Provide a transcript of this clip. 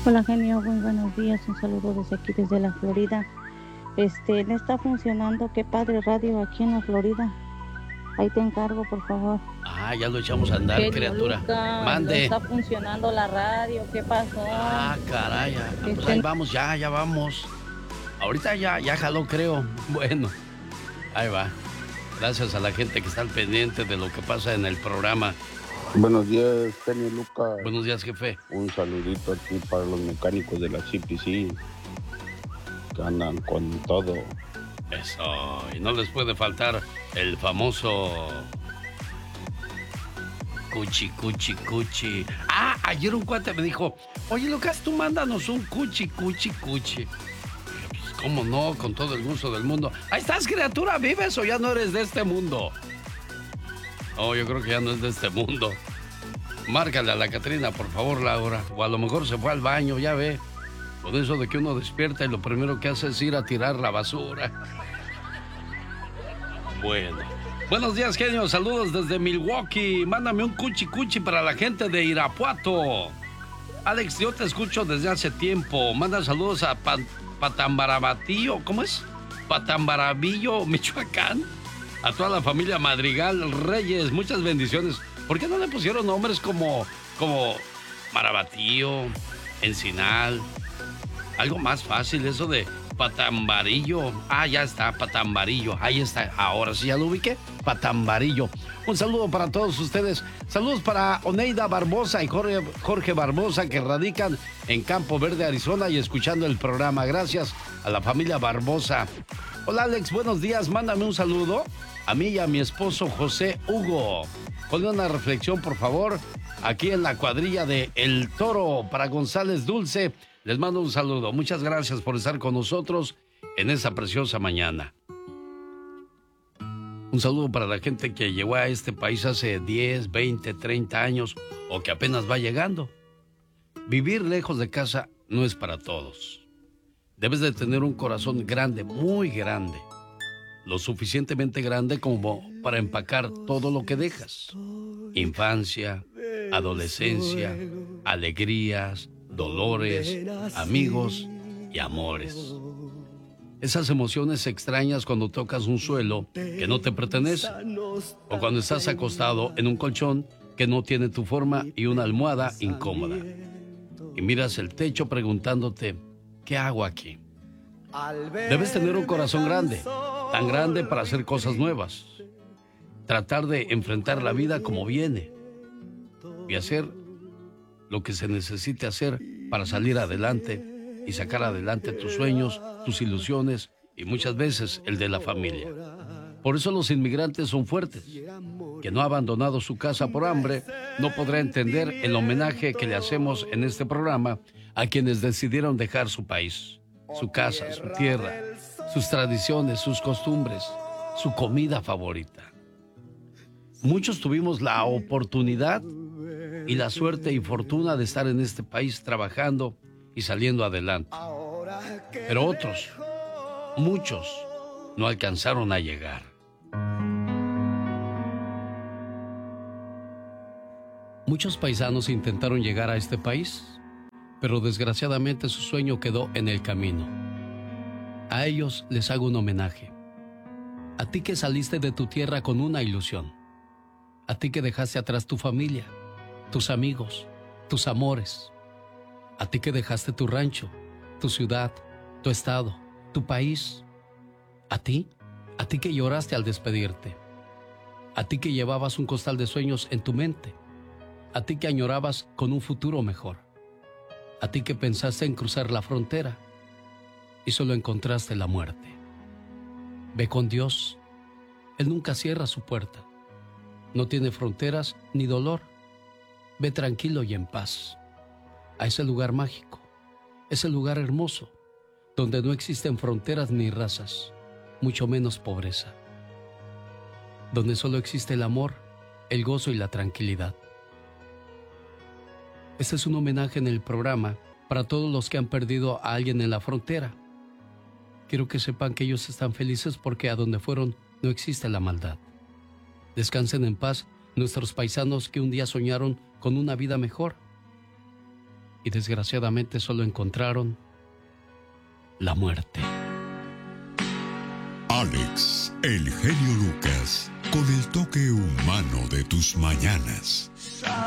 Hola, genio, muy buenos días. Un saludo desde aquí, desde la Florida. ¿Le está funcionando? Qué padre radio aquí en la Florida. Ahí te encargo, por favor. Ah, ya lo echamos a andar, Genio criatura. Lucas, no Mande. está funcionando la radio. ¿Qué pasó? Ah, caray. Pues ahí vamos, ya vamos. Ahorita ya jaló, creo. Bueno, ahí va. Gracias a la gente que está al pendiente de lo que pasa en el programa. Buenos días, genio Lucas. Buenos días, jefe. Un saludito aquí para los mecánicos de la CPC, que andan con todo. Eso, y no les puede faltar el famoso cuchi. Ah, ayer un cuate me dijo, oye, Lucas, tú mándanos un cuchi. Dije, pues, ¿cómo no? Con todo el gusto del mundo. Ahí estás, criatura, ¿vives o ya no eres de este mundo? Oh, yo creo que ya no es de este mundo. Márcale a la Catrina, por favor, Laura. O a lo mejor se fue al baño, ya ve. Con eso de que uno despierta y lo primero que hace es ir a tirar la basura. Bueno. Buenos días, genio. Saludos desde Milwaukee. Mándame un cuchi para la gente de Irapuato. Alex, yo te escucho desde hace tiempo. Manda saludos a Patambarabatillo. ¿Cómo es? Patambarabillo, Michoacán. A toda la familia Madrigal Reyes. Muchas bendiciones. ¿Por qué no le pusieron nombres como Marabatío, Encinal? Algo más fácil, eso de Patambarillo. Ah, ya está, Patambarillo. Ahí está, ahora sí ya lo ubiqué. Patambarillo. Un saludo para todos ustedes. Saludos para Oneida Barbosa y Jorge Barbosa, que radican en Campo Verde, Arizona, y escuchando el programa. Gracias a la familia Barbosa. Hola, Alex, buenos días. Mándame un saludo a mí y a mi esposo José Hugo. Ponle una reflexión, por favor, aquí en la cuadrilla de El Toro para González Dulce. Les mando un saludo. Muchas gracias por estar con nosotros en esta preciosa mañana. Un saludo para la gente que llegó a este país hace 10, 20, 30 años o que apenas va llegando. Vivir lejos de casa no es para todos. Debes de tener un corazón grande, muy grande. Lo suficientemente grande como para empacar todo lo que dejas. Infancia, adolescencia, alegrías, dolores, amigos y amores. Esas emociones extrañas cuando tocas un suelo que no te pertenece, o cuando estás acostado en un colchón que no tiene tu forma y una almohada incómoda, y miras el techo preguntándote, ¿qué hago aquí? Debes tener un corazón grande, tan grande para hacer cosas nuevas, tratar de enfrentar la vida como viene y hacer lo que se necesite hacer para salir adelante y sacar adelante tus sueños, tus ilusiones y muchas veces el de la familia. Por eso los inmigrantes son fuertes. Quien no ha abandonado su casa por hambre no podrá entender el homenaje que le hacemos en este programa a quienes decidieron dejar su país, su casa, su tierra, sus tradiciones, sus costumbres, su comida favorita. Muchos tuvimos la oportunidad y la suerte y fortuna de estar en este país trabajando y saliendo adelante. Pero otros, muchos, no alcanzaron a llegar. Muchos paisanos intentaron llegar a este país, pero desgraciadamente su sueño quedó en el camino. A ellos les hago un homenaje. A ti que saliste de tu tierra con una ilusión. A ti que dejaste atrás tu familia, tus amigos, tus amores. A ti que dejaste tu rancho, tu ciudad, tu estado, tu país. A ti que lloraste al despedirte. A ti que llevabas un costal de sueños en tu mente. A ti que añorabas con un futuro mejor. A ti que pensaste en cruzar la frontera y solo encontraste la muerte. Ve con Dios. Él nunca cierra su puerta. No tiene fronteras ni dolor. Ve tranquilo y en paz a ese lugar mágico, ese lugar hermoso, donde no existen fronteras ni razas, mucho menos pobreza, donde solo existe el amor, el gozo y la tranquilidad. Este es un homenaje en el programa para todos los que han perdido a alguien en la frontera. Quiero que sepan que ellos están felices porque a donde fueron no existe la maldad. Descansen en paz nuestros paisanos que un día soñaron con una vida mejor. y desgraciadamente solo encontraron la muerte. Alex, el genio Lucas, con el toque humano de tus mañanas.